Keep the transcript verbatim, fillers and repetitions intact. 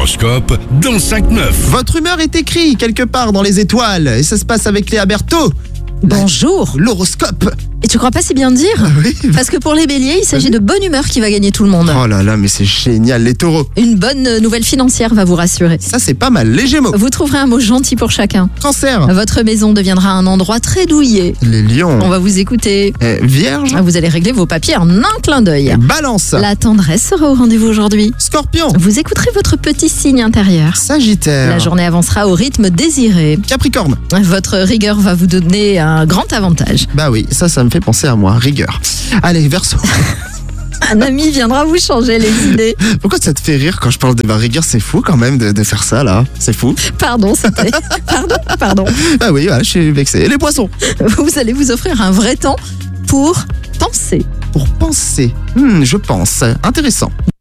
L'horoscope dans cinq neuf. Votre humeur est écrite quelque part dans les étoiles et ça se passe avec Léa Berthaud. Bonjour. L'horoscope. Et tu crois pas si bien dire? Oui. Parce que pour les béliers, il s'agit de bonne humeur qui va gagner tout le monde. Oh là là, mais c'est génial, les taureaux. Une bonne nouvelle financière va vous rassurer. Ça, c'est pas mal. Les gémeaux. Vous trouverez un mot gentil pour chacun. Cancer. Votre maison deviendra un endroit très douillet. Les lions. On va vous écouter. Eh, Vierge. Vous allez régler vos papiers en un clin d'œil. Balance. La tendresse sera au rendez-vous aujourd'hui. Scorpion. Vous écouterez votre petit signe intérieur. Sagittaire. La journée avancera au rythme désiré. Capricorne. Votre rigueur va vous donner un grand avantage. Bah oui, ça, ça me fait penser à moi. Rigueur. Allez, Verseau. Un ami viendra vous changer les idées. Pourquoi ça te fait rire quand je parle de ma rigueur? C'est fou quand même de, de faire ça là. C'est fou. Pardon, c'était... Pardon, pardon. Ah oui, voilà, je suis vexé. Et les poissons. Vous allez vous offrir un vrai temps pour penser. Pour penser. Hmm, je pense. Intéressant.